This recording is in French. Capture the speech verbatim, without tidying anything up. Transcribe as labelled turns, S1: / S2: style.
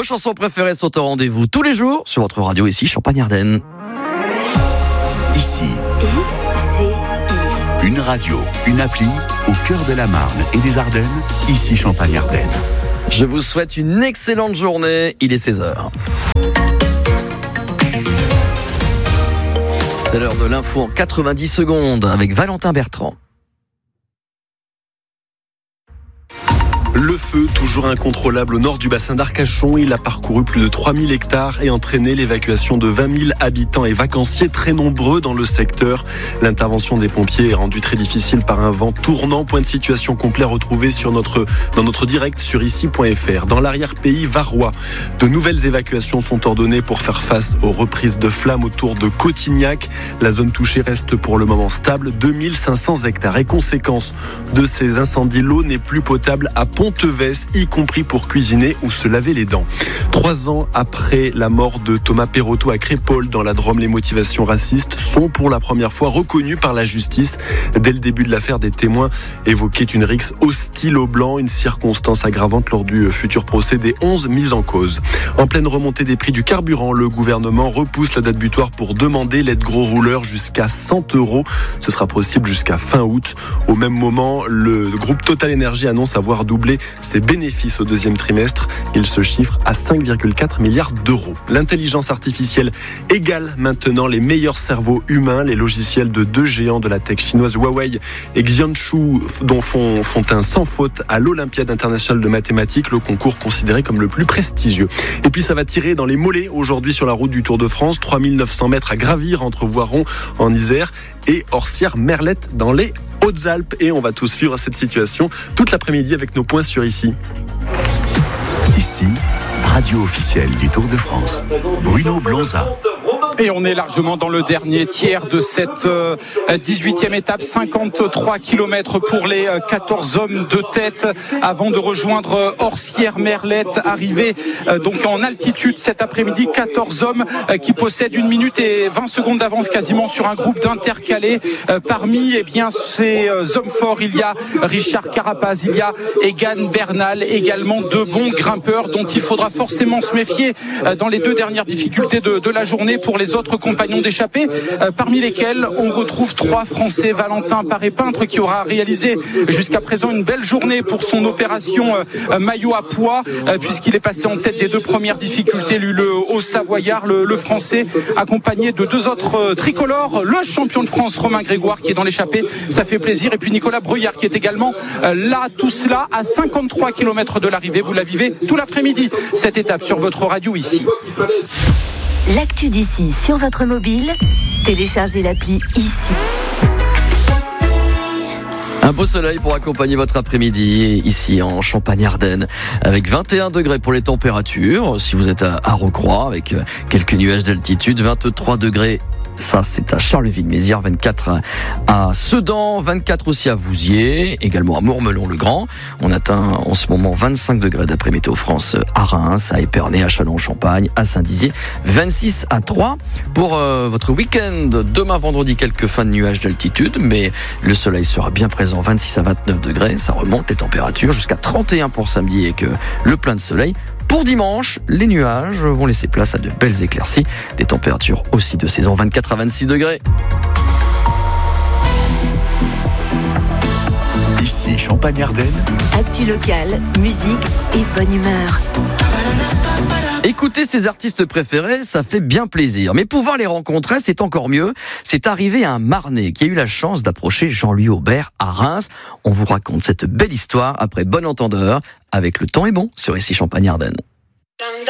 S1: Vos chansons préférées sont au rendez-vous tous les jours sur votre radio ici, Champagne-Ardenne.
S2: Ici,
S3: I C I.
S2: une radio, une appli au cœur de la Marne et des Ardennes, ici Champagne-Ardenne.
S1: Je vous souhaite une excellente journée, il est seize heures. C'est l'heure de l'info en quatre-vingt-dix secondes avec Valentin Bertrand.
S4: Le feu, toujours incontrôlable au nord du bassin d'Arcachon. Il a parcouru plus de trois mille hectares et entraîné l'évacuation de vingt mille habitants et vacanciers très nombreux dans le secteur. L'intervention des pompiers est rendue très difficile par un vent tournant. Point de situation complet retrouvé sur notre, dans notre direct sur ici point f r. Dans l'arrière-pays varois, de nouvelles évacuations sont ordonnées pour faire face aux reprises de flammes autour de Cotignac. La zone touchée reste pour le moment stable, deux mille cinq cents hectares. Et conséquence de ces incendies, l'eau n'est plus potable à Ponteves, y compris pour cuisiner ou se laver les dents. Trois ans après la mort de Thomas Perotto à Crépol dans la Drôme, les motivations racistes sont pour la première fois reconnues par la justice. Dès le début de l'affaire, des témoins évoquaient une rixe hostile aux Blancs, une circonstance aggravante lors du futur procès des onze mises en cause. En pleine remontée des prix du carburant, le gouvernement repousse la date butoir pour demander l'aide gros rouleur jusqu'à cent euros. Ce sera possible jusqu'à fin août. Au même moment, le groupe Total Energy annonce avoir doublé ses bénéfices au deuxième trimestre. Il se chiffre à cinq virgule quatre milliards d'euros. L'intelligence artificielle égale maintenant les meilleurs cerveaux humains. Les logiciels de deux géants de la tech chinoise Huawei et Xianshu dont font, font un sans faute à l'Olympiade internationale de mathématiques, le concours considéré comme le plus prestigieux. Et puis ça va tirer dans les mollets aujourd'hui sur la route du Tour de France. trois mille neuf cents mètres à gravir entre Voiron en Isère et Orsières-Merlette dans les Hautes-Alpes. Et on va tous suivre cette situation toute l'après-midi avec nos points sur ici.
S2: Ici, radio officielle du Tour de France. Bruno Blonza.
S5: Et on est largement dans le dernier tiers de cette euh, dix-huitième étape, cinquante-trois kilomètres pour les euh, quatorze hommes de tête avant de rejoindre euh, Orsières-Merlette, arrivé euh, donc en altitude cet après-midi. quatorze hommes euh, qui possèdent une minute et vingt secondes d'avance quasiment sur un groupe d'intercalés. Euh, parmi eh bien, ces euh, hommes forts, il y a Richard Carapaz, il y a Egan Bernal, également deux bons grimpeurs dont il faudra forcément se méfier euh, dans les deux dernières difficultés de, de la journée pour les autres compagnons d'échappée, euh, parmi lesquels on retrouve trois Français. Valentin Paré-Peintre qui aura réalisé jusqu'à présent une belle journée pour son opération euh, maillot à pois, euh, puisqu'il est passé en tête des deux premières difficultés, lui le Haut-Savoyard, le, le Français, accompagné de deux autres euh, tricolores, le champion de France Romain Grégoire qui est dans l'échappée, ça fait plaisir, et puis Nicolas Bruyard qui est également euh, là, tout cela à cinquante-trois kilomètres de l'arrivée. Vous la vivez tout l'après-midi, cette étape sur votre radio ici.
S3: L'actu d'ici sur votre mobile, téléchargez l'appli ici.
S1: Un beau soleil pour accompagner votre après-midi ici en Champagne-Ardenne avec vingt et un degrés pour les températures. Si vous êtes à, à Rocroi avec quelques nuages d'altitude, vingt-trois degrés. Ça, c'est à Charleville-Mézières, vingt-quatre à Sedan, vingt-quatre aussi à Vouziers, également à Mourmelon-le-Grand. On atteint en ce moment vingt-cinq degrés d'après Météo France à Reims, à Épernay, à Châlons-en-Champagne, à Saint-Dizier, vingt-six à Troyes. Pour euh, votre week-end, demain vendredi, quelques fins de nuages d'altitude, mais le soleil sera bien présent, vingt-six à vingt-neuf degrés. Ça remonte les températures jusqu'à trente et un pour samedi avec euh, le plein de soleil. Pour dimanche, les nuages vont laisser place à de belles éclaircies. Des températures aussi de saison, vingt-quatre à vingt-six degrés.
S2: Ici Champagne-Ardenne.
S3: Actu locale, musique et bonne humeur.
S1: Écouter ses artistes préférés, ça fait bien plaisir. Mais pouvoir les rencontrer, c'est encore mieux. C'est arrivé à un Marnais qui a eu la chance d'approcher Jean-Louis Aubert à Reims. On vous raconte cette belle histoire après Bon Entendeur avec Le Temps est bon sur ici Champagne-Ardenne.